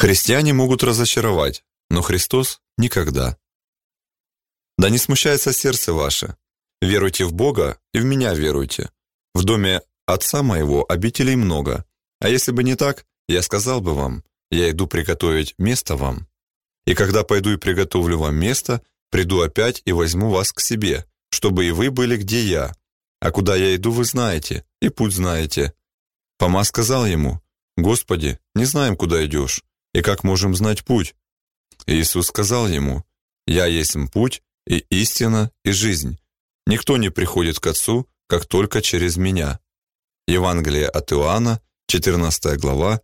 Христиане могут разочаровать, но Христос – никогда. Да не смущается сердце ваше. Веруйте в Бога и в меня веруйте. В доме Отца моего обителей много. А если бы не так, я сказал бы вам, я иду приготовить место вам. И когда пойду и приготовлю вам место, приду опять и возьму вас к себе, чтобы и вы были, где я. А куда я иду, вы знаете, и путь знаете». Фома сказал ему: «Господи, не знаем, куда идешь, и как можем знать путь?» Иисус сказал ему: «Я есть путь, и истина, и жизнь. Никто не приходит к Отцу, как только через Меня». Евангелие от Иоанна, 14 глава,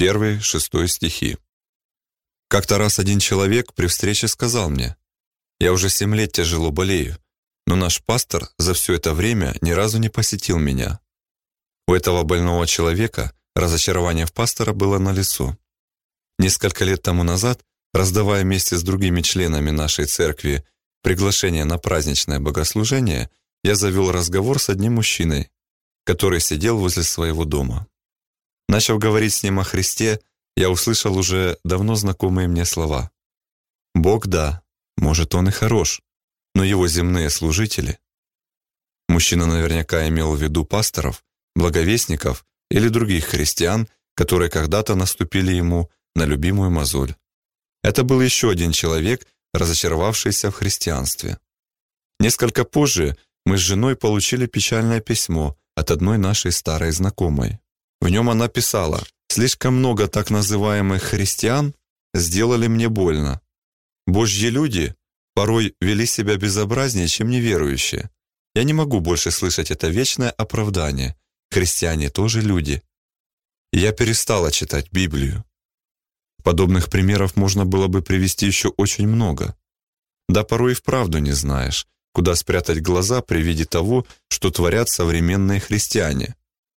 1-6 стихи. Как-то раз один человек при встрече сказал мне: «Я уже 7 лет тяжело болею, но наш пастор за все это время ни разу не посетил меня». У этого больного человека разочарование в пастора было налицо. Несколько лет тому назад, раздавая вместе с другими членами нашей церкви приглашение на праздничное богослужение, я завел разговор с одним мужчиной, который сидел возле своего дома. Начав говорить с ним о Христе, я услышал уже давно знакомые мне слова. «Бог, да, может, Он и хорош, но Его земные служители». Мужчина наверняка имел в виду пасторов, благовестников или других христиан, которые когда-то наступили ему на любимую мозоль. Это был еще один человек, разочаровавшийся в христианстве. Несколько позже мы с женой получили печальное письмо от одной нашей старой знакомой. В нем она писала: «Слишком много так называемых христиан сделали мне больно. Божьи люди порой вели себя безобразнее, чем неверующие. Я не могу больше слышать это вечное оправдание. Христиане тоже люди». И я перестала читать Библию. Подобных примеров можно было бы привести еще очень много. Да порой и вправду не знаешь, куда спрятать глаза при виде того, что творят современные христиане.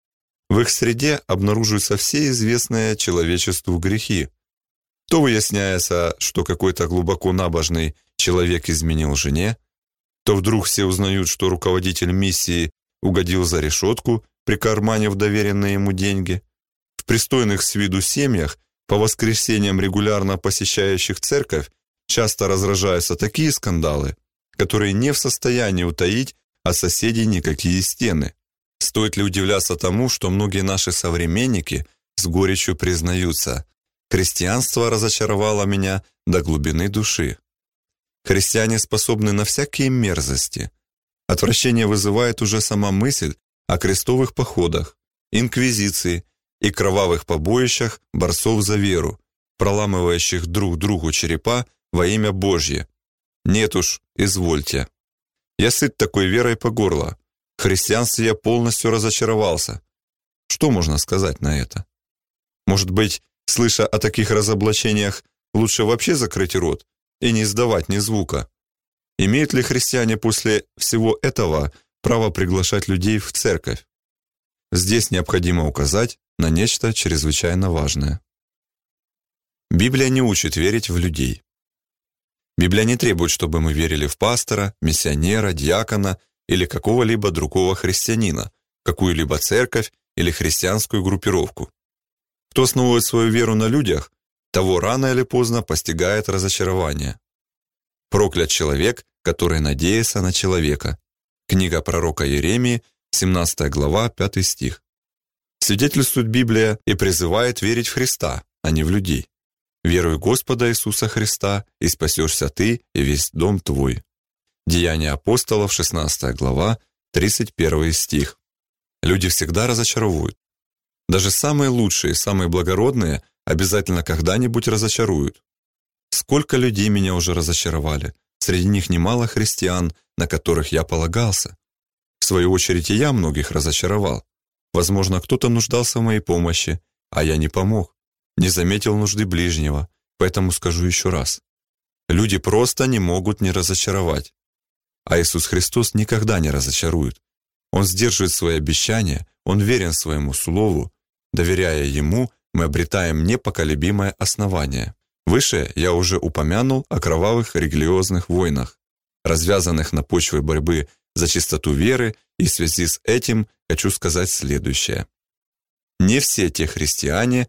В их среде обнаруживаются все известные человечеству грехи. То выясняется, что какой-то глубоко набожный человек изменил жене, то вдруг все узнают, что руководитель миссии угодил за решетку, прикарманив доверенные ему деньги. В пристойных с виду семьях, по воскресеньям регулярно посещающих церковь, часто разражаются такие скандалы, которые не в состоянии утаить от соседей никакие стены. Стоит ли удивляться тому, что многие наши современники с горечью признаются: «Христианство разочаровало меня до глубины души». Христиане способны на всякие мерзости. Отвращение вызывает уже сама мысль о крестовых походах, инквизиции и кровавых побоищах борцов за веру, проламывающих друг другу черепа во имя Божье. Нет уж, извольте. Я сыт такой верой по горло. В христианстве я полностью разочаровался. Что можно сказать на это? Может быть, слыша о таких разоблачениях, лучше вообще закрыть рот и не издавать ни звука? Имеют ли христиане после всего этого право приглашать людей в церковь? Здесь необходимо указать на нечто чрезвычайно важное. Библия не учит верить в людей. Библия не требует, чтобы мы верили в пастора, миссионера, диакона или какого-либо другого христианина, какую-либо церковь или христианскую группировку. Кто основывает свою веру на людях, того рано или поздно постигает разочарование. Проклят человек, который надеется на человека. Книга пророка Иеремии, 17 глава, 5 стих. Свидетельствует Библия и призывает верить в Христа, а не в людей. «Веруй в Господа Иисуса Христа, и спасешься ты и весь дом твой». Деяния апостолов, 16 глава, 31 стих. Люди всегда разочаровывают. Даже самые лучшие, самые благородные обязательно когда-нибудь разочаруют. Сколько людей меня уже разочаровали, среди них немало христиан, на которых я полагался. В свою очередь и я многих разочаровал. Возможно, кто-то нуждался в моей помощи, а я не помог, не заметил нужды ближнего, поэтому скажу еще раз. Люди просто не могут не разочаровать. А Иисус Христос никогда не разочарует. Он сдерживает свои обещания, Он верен своему слову. Доверяя Ему, мы обретаем непоколебимое основание. Выше я уже упомянул о кровавых религиозных войнах, развязанных на почве борьбы за чистоту веры, и в связи с этим хочу сказать следующее. Не все те христиане,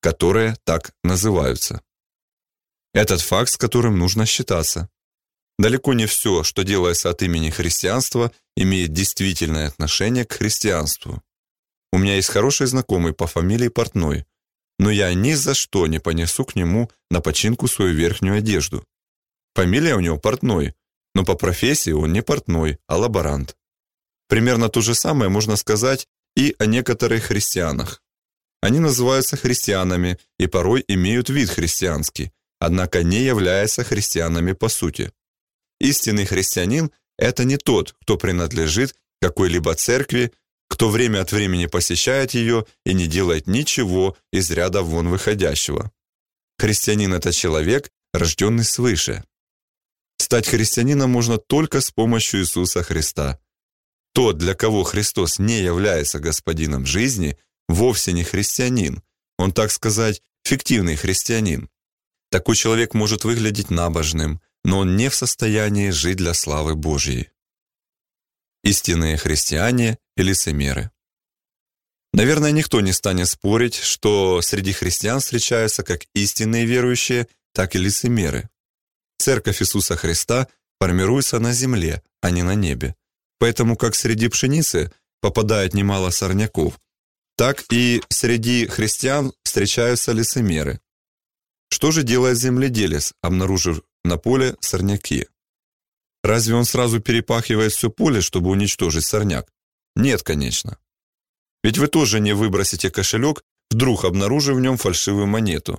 которые так называются. Этот факт, с которым нужно считаться. Далеко не все, что делается от имени христианства, имеет действительное отношение к христианству. У меня есть хороший знакомый по фамилии Портной, но я ни за что не понесу к нему на починку свою верхнюю одежду. Фамилия у него Портной, но по профессии он не портной, а лаборант. Примерно то же самое можно сказать и о некоторых христианах. Они называются христианами и порой имеют вид христианский, однако не являются христианами по сути. Истинный христианин – это не тот, кто принадлежит какой-либо церкви, кто время от времени посещает ее и не делает ничего из ряда вон выходящего. Христианин – это человек, рожденный свыше. Стать христианином можно только с помощью Иисуса Христа. Тот, для кого Христос не является господином жизни, вовсе не христианин. Он, так сказать, фиктивный христианин. Такой человек может выглядеть набожным, но он не в состоянии жить для славы Божьей. Истинные христиане и лицемеры. Наверное, никто не станет спорить, что среди христиан встречаются как истинные верующие, так и лицемеры. Церковь Иисуса Христа формируется на земле, а не на небе. Поэтому как среди пшеницы попадает немало сорняков, так и среди христиан встречаются лицемеры. Что же делает земледелец, обнаружив на поле сорняки? Разве он сразу перепахивает все поле, чтобы уничтожить сорняк? Нет, конечно. Ведь вы тоже не выбросите кошелек, вдруг обнаружив в нем фальшивую монету.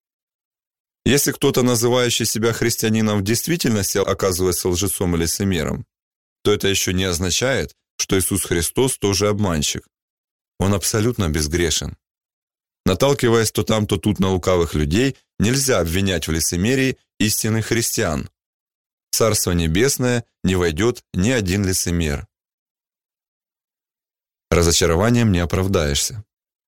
Если кто-то, называющий себя христианином, в действительности оказывается лжецом или лицемером, то это еще не означает, что Иисус Христос тоже обманщик. Он абсолютно безгрешен. Наталкиваясь то там, то тут на лукавых людей, нельзя обвинять в лицемерии истинных христиан. В Царство Небесное не войдет ни один лицемер. Разочарованием не оправдаешься.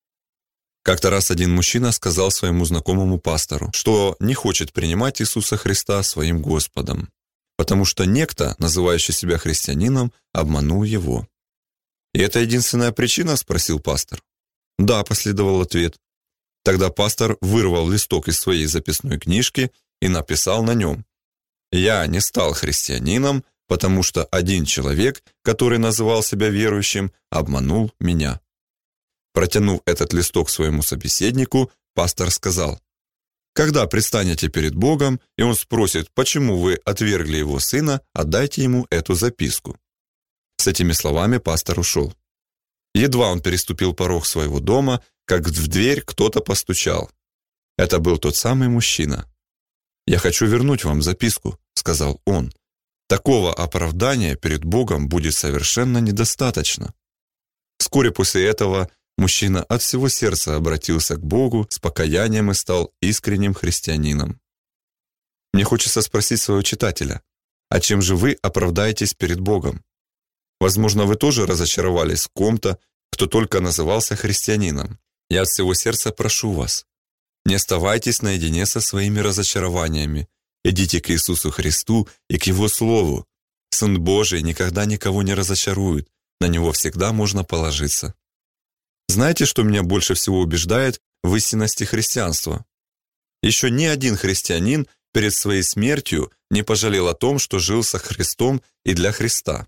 Как-то раз один мужчина сказал своему знакомому пастору, что не хочет принимать Иисуса Христа своим Господом, потому что некто, называющий себя христианином, обманул его. «И это единственная причина?» – спросил пастор. «Да», – последовал ответ. Тогда пастор вырвал листок из своей записной книжки и написал на нем: «Я не стал христианином, потому что один человек, который называл себя верующим, обманул меня». Протянув этот листок своему собеседнику, пастор сказал: «Когда предстанете перед Богом, и Он спросит, почему вы отвергли Его Сына, отдайте Ему эту записку». С этими словами пастор ушел. Едва он переступил порог своего дома, как в дверь кто-то постучал. Это был тот самый мужчина. «Я хочу вернуть вам записку», — сказал он. «Такого оправдания перед Богом будет совершенно недостаточно». Вскоре после этого мужчина от всего сердца обратился к Богу с покаянием и стал искренним христианином. Мне хочется спросить своего читателя: а чем же вы оправдаетесь перед Богом? Возможно, вы тоже разочаровались в ком-то, кто только назывался христианином. Я от всего сердца прошу вас: не оставайтесь наедине со своими разочарованиями. Идите к Иисусу Христу и к Его Слову. Сын Божий никогда никого не разочарует, на Него всегда можно положиться. Знаете, что меня больше всего убеждает в истинности христианства? Еще ни один христианин перед своей смертью не пожалел о том, что жил со Христом и для Христа.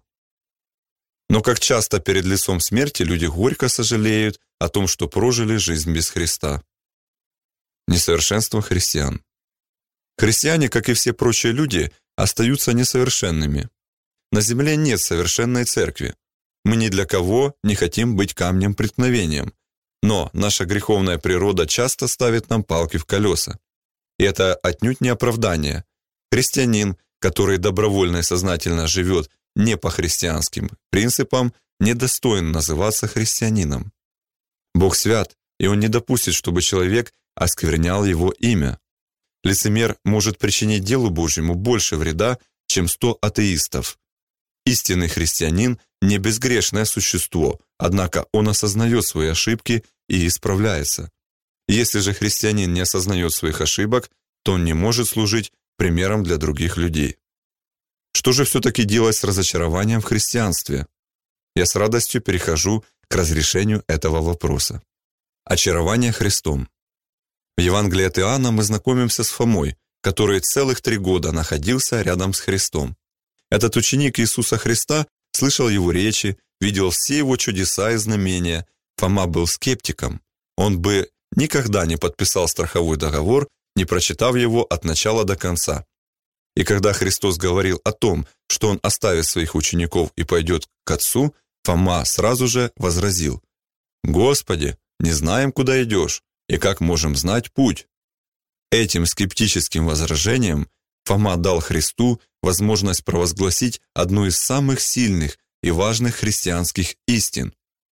Но как часто перед лицом смерти люди горько сожалеют о том, что прожили жизнь без Христа. Несовершенство христиан. Христиане, как и все прочие люди, остаются несовершенными. На земле нет совершенной церкви. Мы ни для кого не хотим быть камнем преткновением, но наша греховная природа часто ставит нам палки в колеса. И это отнюдь не оправдание. Христианин, который добровольно и сознательно живет не по христианским принципам, недостоин называться христианином. Бог свят, и Он не допустит, чтобы человек осквернял Его имя. Лицемер может причинить делу Божьему больше вреда, чем 100 атеистов. Истинный христианин не безгрешное существо, однако он осознает свои ошибки и исправляется. Если же христианин не осознает своих ошибок, то он не может служить примером для других людей. Что же все-таки делать с разочарованием в христианстве? Я с радостью перехожу к разрешению этого вопроса. Очарование Христом. В Евангелии от Иоанна мы знакомимся с Фомой, который целых 3 года находился рядом с Христом. Этот ученик Иисуса Христа слышал его речи, видел все его чудеса и знамения. Фома был скептиком. Он бы никогда не подписал страховой договор, не прочитав его от начала до конца. И когда Христос говорил о том, что Он оставит своих учеников и пойдет к Отцу, Фома сразу же возразил: «Господи, не знаем, куда идешь, и как можем знать путь?» Этим скептическим возражением Фома дал Христу возможность провозгласить одну из самых сильных и важных христианских истин: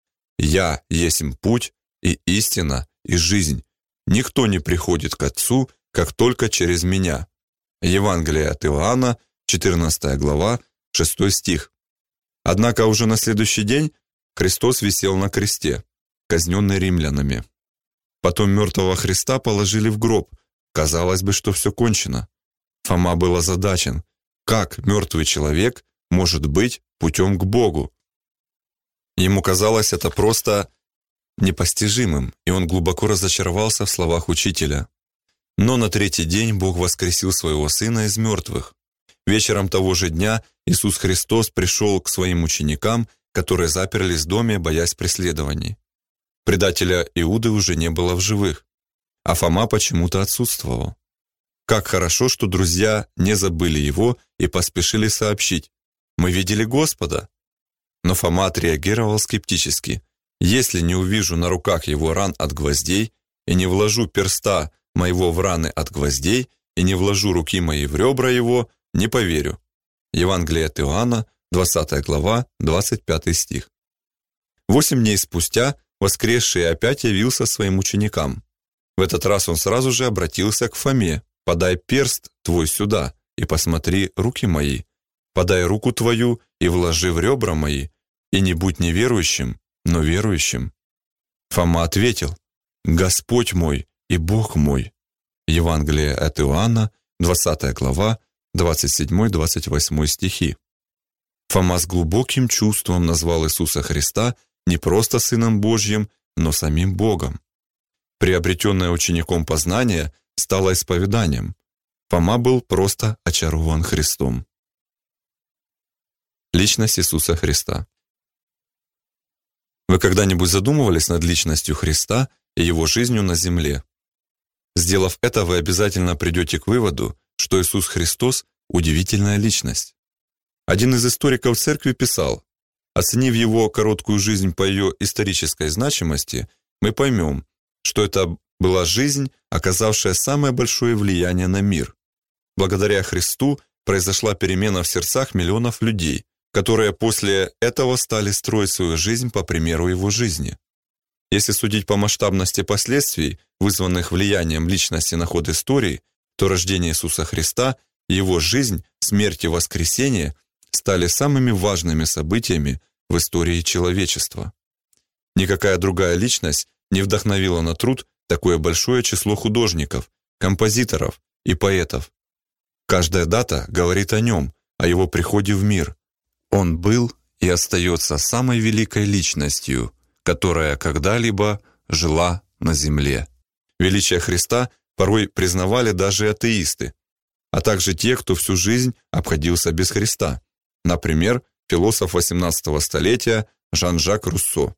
«Я есмь путь и истина и жизнь. Никто не приходит к Отцу, как только через Меня». Евангелие от Иоанна, 14 глава, 6 стих. Однако уже на следующий день Христос висел на кресте, казненный римлянами. Потом мертвого Христа положили в гроб. Казалось бы, что все кончено. Фома был озадачен. Как мертвый человек может быть путем к Богу? Ему казалось это просто непостижимым, и он глубоко разочаровался в словах учителя. Но на 3-й день Бог воскресил своего Сына из мертвых. Вечером того же дня Иисус Христос пришел к своим ученикам, которые заперлись в доме, боясь преследований. Предателя Иуды уже не было в живых, а Фома почему-то отсутствовал. Как хорошо, что друзья не забыли его и поспешили сообщить: «Мы видели Господа». Но Фома отреагировал скептически: «Если не увижу на руках его ран от гвоздей, и не вложу перста моего в раны от гвоздей, и не вложу руки мои в ребра его, не поверю». Евангелие от Иоанна, 20 глава, 25 стих. 8 дней спустя воскресший опять явился своим ученикам. В этот раз он сразу же обратился к Фоме: «Подай перст твой сюда, и посмотри руки мои. Подай руку твою, и вложи в ребра мои, и не будь неверующим, но верующим». Фома ответил: «Господь мой и Бог мой». Евангелие от Иоанна, 20 глава, 27-28 стихи. Фома с глубоким чувством назвал Иисуса Христа не просто Сыном Божьим, но самим Богом. Приобретенное учеником познание стало исповеданием. Фома был просто очарован Христом. Личность Иисуса Христа. Вы когда-нибудь задумывались над личностью Христа и Его жизнью на земле? Сделав это, вы обязательно придете к выводу, что Иисус Христос – удивительная личность. Один из историков церкви писал: «Оценив Его короткую жизнь по ее исторической значимости, мы поймем, что это была жизнь, оказавшая самое большое влияние на мир. Благодаря Христу произошла перемена в сердцах миллионов людей, которые после этого стали строить свою жизнь по примеру Его жизни. Если судить по масштабности последствий, вызванных влиянием личности на ход истории, то рождение Иисуса Христа, Его жизнь, смерть и воскресение стали самыми важными событиями в истории человечества. Никакая другая личность не вдохновила на труд такое большое число художников, композиторов и поэтов. Каждая дата говорит о нем, о его приходе в мир. Он был и остается самой великой личностью, которая когда-либо жила на земле. Величие Христа порой признавали даже атеисты, а также те, кто всю жизнь обходился без Христа. Например, философ 18 столетия Жан-Жак Руссо.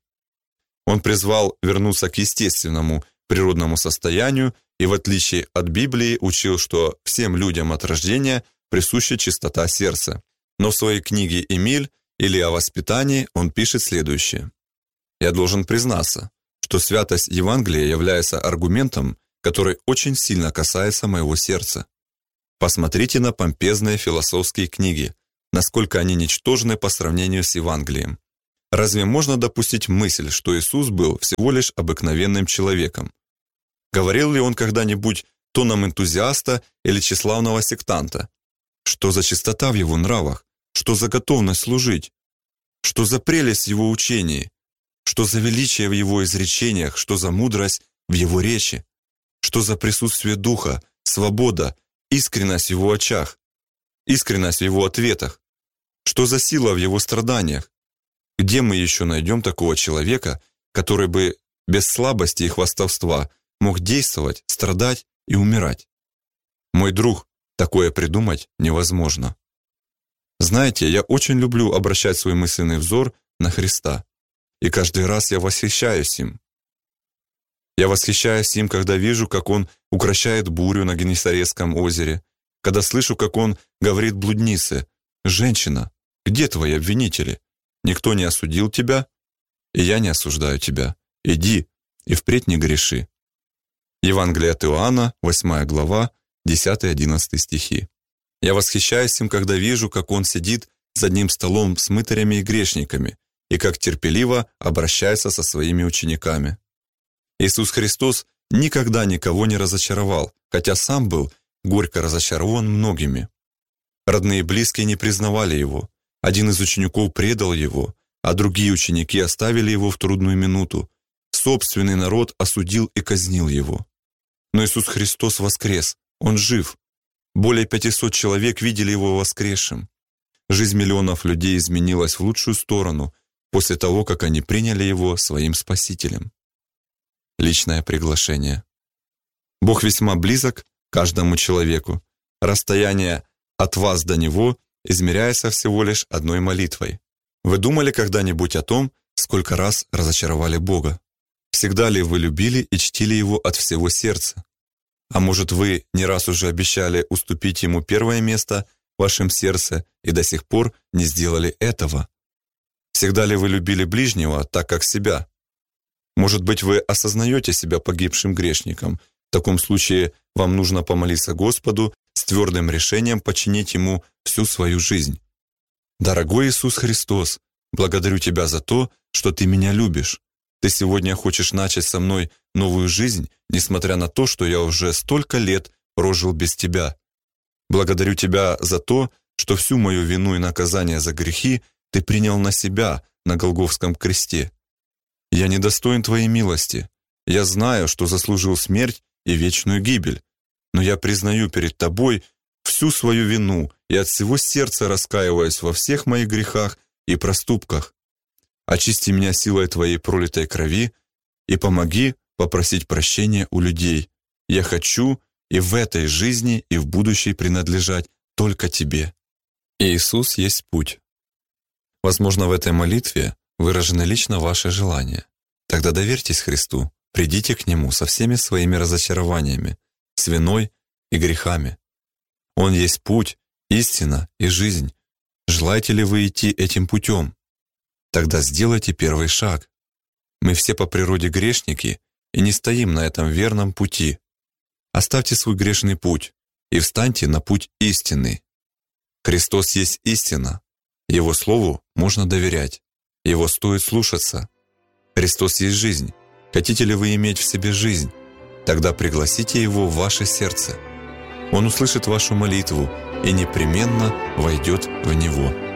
Он призвал вернуться к естественному природному состоянию и, в отличие от Библии, учил, что всем людям от рождения присуща чистота сердца. Но в своей книге «Эмиль» или «О воспитании» он пишет следующее: «Я должен признаться, что святость Евангелия является аргументом, который очень сильно касается моего сердца. Посмотрите на помпезные философские книги, насколько они ничтожны по сравнению с Евангелием. Разве можно допустить мысль, что Иисус был всего лишь обыкновенным человеком? Говорил ли он когда-нибудь тоном энтузиаста или тщеславного сектанта? Что за чистота в его нравах? Что за готовность служить? Что за прелесть в его учении? Что за величие в его изречениях? Что за мудрость в его речи? Что за присутствие духа, свобода, искренность в его очах, искренность в его ответах? Что за сила в его страданиях? Где мы еще найдем такого человека, который бы без слабости и хвастовства мог действовать, страдать и умирать. Мой друг, такое придумать невозможно. Знаете, я очень люблю обращать свой мысленный взор на Христа, и каждый раз я восхищаюсь им. Я восхищаюсь им, когда вижу, как Он укрощает бурю на Генесарецком озере, когда слышу, как Он говорит блуднице: «Женщина, где твои обвинители? Никто не осудил тебя, и я не осуждаю тебя. Иди и впредь не греши». Евангелие от Иоанна, 8 глава, 10-11 стихи. Я восхищаюсь им, когда вижу, как Он сидит за одним столом с мытарями и грешниками, и как терпеливо обращается со своими учениками. Иисус Христос никогда никого не разочаровал, хотя Сам был горько разочарован многими. Родные и близкие не признавали Его. Один из учеников предал Его, а другие ученики оставили Его в трудную минуту. Собственный народ осудил и казнил Его. Но Иисус Христос воскрес, Он жив. Более 500 человек видели Его воскресшим. Жизнь миллионов людей изменилась в лучшую сторону после того, как они приняли Его своим Спасителем. Личное приглашение. Бог весьма близок к каждому человеку. Расстояние от вас до Него измеряется всего лишь одной молитвой. Вы думали когда-нибудь о том, сколько раз разочаровали Бога? Всегда ли вы любили и чтили Его от всего сердца? А может, вы не раз уже обещали уступить Ему первое место в вашем сердце и до сих пор не сделали этого? Всегда ли вы любили ближнего так, как себя? Может быть, вы осознаете себя погибшим грешником? В таком случае вам нужно помолиться Господу с твердым решением подчинить Ему всю свою жизнь. Дорогой Иисус Христос, благодарю Тебя за то, что Ты меня любишь. Ты сегодня хочешь начать со мной новую жизнь, несмотря на то, что я уже столько лет прожил без Тебя. Благодарю Тебя за то, что всю мою вину и наказание за грехи Ты принял на себя на Голгофском кресте. Я недостоин Твоей милости. Я знаю, что заслужил смерть и вечную гибель, но я признаю перед Тобой всю свою вину и от всего сердца раскаиваюсь во всех моих грехах и проступках. Очисти меня силой Твоей пролитой крови и помоги попросить прощения у людей. Я хочу и в этой жизни, и в будущей принадлежать только Тебе. Иисус есть путь. Возможно, в этой молитве выражены лично ваши желания. Тогда доверьтесь Христу, придите к Нему со всеми своими разочарованиями, с виной и грехами. Он есть путь, истина и жизнь. Желаете ли вы идти этим путем? Тогда сделайте первый шаг. Мы все по природе грешники и не стоим на этом верном пути. Оставьте свой грешный путь и встаньте на путь истины. Христос есть истина. Его Слову можно доверять. Его стоит слушаться. Христос есть жизнь. Хотите ли вы иметь в себе жизнь? Тогда пригласите Его в ваше сердце. Он услышит вашу молитву и непременно войдет в него.